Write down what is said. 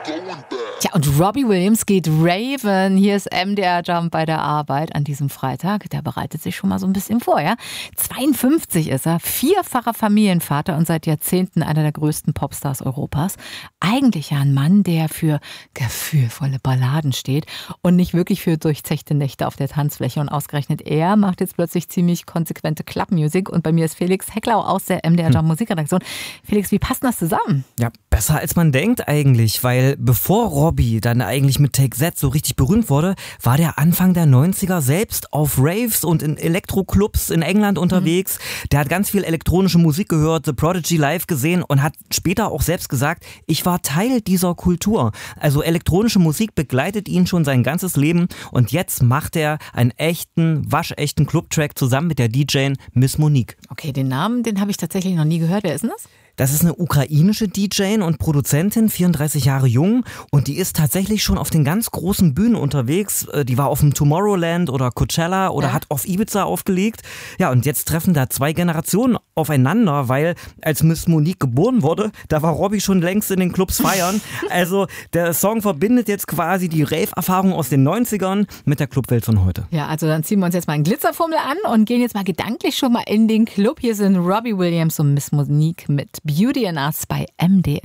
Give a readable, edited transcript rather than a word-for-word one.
Tja, und Robbie Williams geht raven. Hier ist MDR Jump bei der Arbeit an diesem Freitag. Der bereitet sich schon mal so ein bisschen vor, ja? 52 ist er, vierfacher Familienvater und seit Jahrzehnten einer der größten Popstars Europas. Eigentlich ja ein Mann, der für gefühlvolle Balladen steht und nicht wirklich für durchzechte Nächte auf der Tanzfläche. Und ausgerechnet er macht jetzt plötzlich ziemlich konsequente Clubmusik. Und bei mir ist Felix Hecklau aus der MDR Jump Musikredaktion. Felix, wie passt das zusammen? Ja, besser als man denkt eigentlich, weil bevor Robbie dann eigentlich mit Take That so richtig berühmt wurde, war der Anfang der 90er selbst auf Raves und in Elektroclubs in England unterwegs. Der hat ganz viel elektronische Musik gehört, The Prodigy live gesehen und hat später auch selbst gesagt, ich war Teil dieser Kultur. Also elektronische Musik begleitet ihn schon sein ganzes Leben und jetzt macht er einen waschechten Clubtrack zusammen mit der DJ Miss Monique. Okay, den Namen, den habe ich tatsächlich noch nie gehört. Wer ist denn das? Das ist eine ukrainische DJ und Produzentin, 34 Jahre jung und die ist tatsächlich schon auf den ganz großen Bühnen unterwegs. Die war auf dem Tomorrowland oder Coachella oder hat auf Ibiza aufgelegt. Ja, und jetzt treffen da zwei Generationen aufeinander, weil als Miss Monique geboren wurde, da war Robbie schon längst in den Clubs feiern. Also der Song verbindet jetzt quasi die Rave-Erfahrung aus den 90ern mit der Clubwelt von heute. Ja, also dann ziehen wir uns jetzt mal einen Glitzerfummel an und gehen jetzt mal gedanklich schon mal in den Club. Hier sind Robbie Williams und Miss Monique mit Beauty and Us bei MDR.